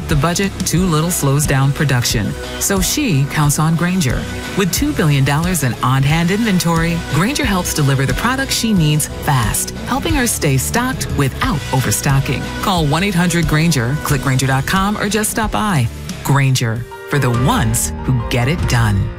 up the budget, too little slows down production. So she counts on Grainger. With $2 billion in on-hand inventory, Grainger helps deliver the products she needs fast, helping her stay stocked without overstocking. Call 1-800-GRAINGER, click Grainger.com, or just stop by. Grainger, for the ones who get it done.